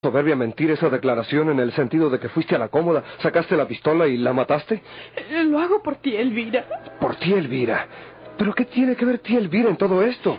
soberbia mentir esa declaración en el sentido de que fuiste a la cómoda, sacaste la pistola y la mataste? Lo hago por ti, Elvira. ¿Por ti, Elvira? ¿Pero qué tiene que ver tía Elvira en todo esto?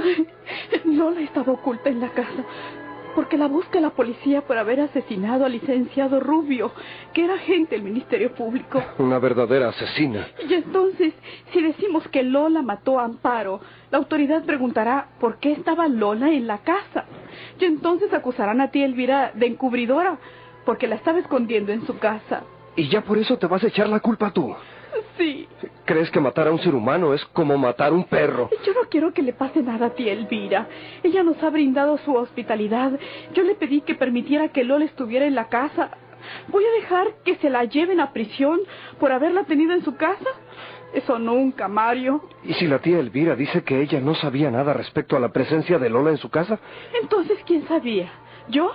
Lola estaba oculta en la casa, porque la busca la policía por haber asesinado al licenciado Rubio, que era agente del Ministerio Público. Una verdadera asesina. Y entonces, si decimos que Lola mató a Amparo, la autoridad preguntará por qué estaba Lola en la casa. Y entonces acusarán a tía Elvira de encubridora, porque la estaba escondiendo en su casa. ¿Y ya por eso te vas a echar la culpa tú? Sí. ¿Crees que matar a un ser humano es como matar a un perro? Yo no quiero que le pase nada a tía Elvira. Ella nos ha brindado su hospitalidad. Yo le pedí que permitiera que Lola estuviera en la casa. ¿Voy a dejar que se la lleven a prisión por haberla tenido en su casa? Eso nunca, Mario. ¿Y si la tía Elvira dice que ella no sabía nada respecto a la presencia de Lola en su casa? Entonces, ¿quién sabía? ¿Yo?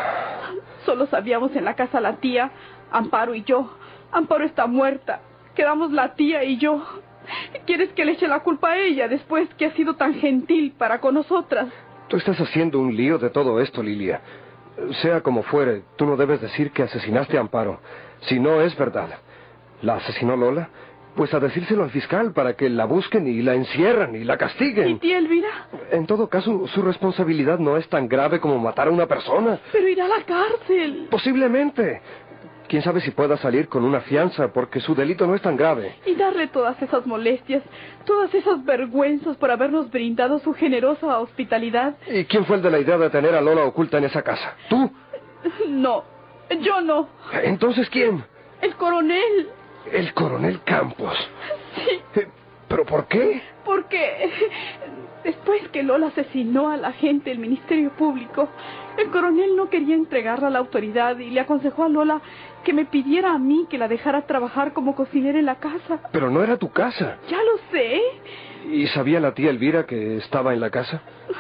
Solo sabíamos en la casa la tía, Amparo y yo. Amparo está muerta. Quedamos la tía y yo. ¿Quieres que le eche la culpa a ella después que ha sido tan gentil para con nosotras? Tú estás haciendo un lío de todo esto, Lilia. Sea como fuere, tú no debes decir que asesinaste a Amparo. Si no es verdad. ¿La asesinó Lola? Pues a decírselo al fiscal para que la busquen y la encierran y la castiguen. ¿Y tía Elvira? En todo caso, su responsabilidad no es tan grave como matar a una persona. Pero irá a la cárcel. Posiblemente. Quién sabe si pueda salir con una fianza, porque su delito no es tan grave. Y darle todas esas molestias, todas esas vergüenzas por habernos brindado su generosa hospitalidad. ¿Y quién fue el de la idea de tener a Lola oculta en esa casa? ¿Tú? No, yo no. ¿Entonces quién? El coronel. ¿El coronel Campos? Sí. ¿Pero por qué? Porque después que Lola asesinó a la gente del Ministerio Público, el coronel no quería entregarla a la autoridad y le aconsejó a Lola que me pidiera a mí que la dejara trabajar como cocinera en la casa. Pero no era tu casa. Ya lo sé. ¿Y sabía la tía Elvira que estaba en la casa?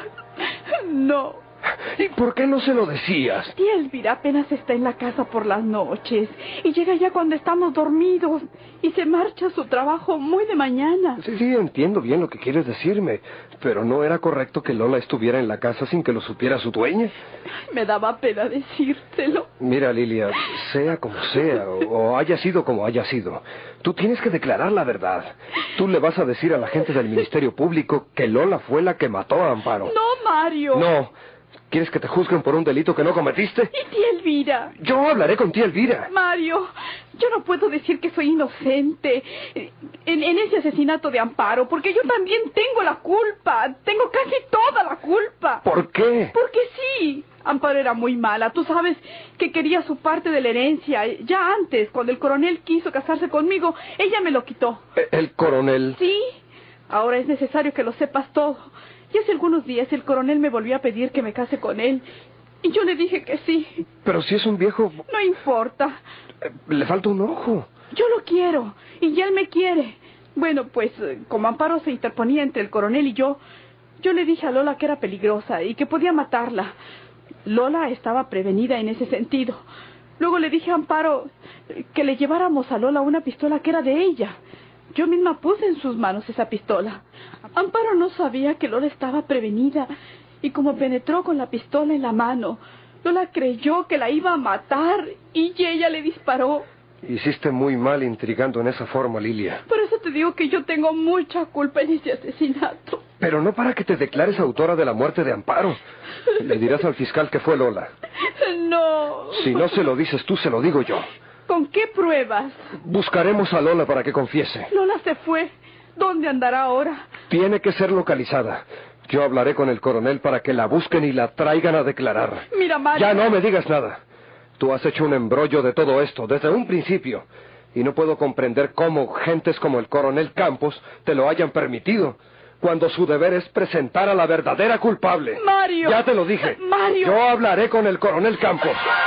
No. ¿Y por qué no se lo decías? Tía Elvira apenas está en la casa por las noches y llega ya cuando estamos dormidos y se marcha a su trabajo muy de mañana. Sí, entiendo bien lo que quieres decirme, pero ¿no era correcto que Lola estuviera en la casa sin que lo supiera su dueña? Me daba pena decírselo. Mira, Lilia, sea como sea, o haya sido como haya sido, tú tienes que declarar la verdad. Tú le vas a decir a la gente del Ministerio Público que Lola fue la que mató a Amparo. No, Mario. No. ¿Quieres que te juzguen por un delito que no cometiste? ¿Y tía Elvira? Yo hablaré con tía Elvira. Mario, yo no puedo decir que soy inocente en ese asesinato de Amparo, porque yo también tengo la culpa. Tengo casi toda la culpa. ¿Por qué? Porque sí. Amparo era muy mala. Tú sabes que quería su parte de la herencia. Ya antes, cuando el coronel quiso casarse conmigo, ella me lo quitó. ¿El coronel? Sí. Ahora es necesario que lo sepas todo. Y hace algunos días el coronel me volvió a pedir que me case con él. Y yo le dije que sí. Pero si es un viejo... No importa. Le falta un ojo. Yo lo quiero. Y ya él me quiere. Bueno, pues, como Amparo se interponía entre el coronel y yo le dije a Lola que era peligrosa y que podía matarla. Lola estaba prevenida en ese sentido. Luego le dije a Amparo que le lleváramos a Lola una pistola que era de ella. Yo misma puse en sus manos esa pistola. Amparo no sabía que Lola estaba prevenida, y como penetró con la pistola en la mano, Lola creyó que la iba a matar, y ella le disparó. Hiciste muy mal intrigando en esa forma, Lilia. Por eso te digo que yo tengo mucha culpa en ese asesinato. Pero no para que te declares autora de la muerte de Amparo. Le dirás al fiscal que fue Lola. No. Si no se lo dices tú, se lo digo yo. ¿Con qué pruebas? Buscaremos a Lola para que confiese. Lola se fue. ¿Dónde andará ahora? Tiene que ser localizada. Yo hablaré con el coronel para que la busquen y la traigan a declarar. Mira, Mario. Ya no me digas nada. Tú has hecho un embrollo de todo esto desde un principio. Y no puedo comprender cómo gentes como el coronel Campos te lo hayan permitido, cuando su deber es presentar a la verdadera culpable. Mario. Ya te lo dije. Mario. Yo hablaré con el coronel Campos.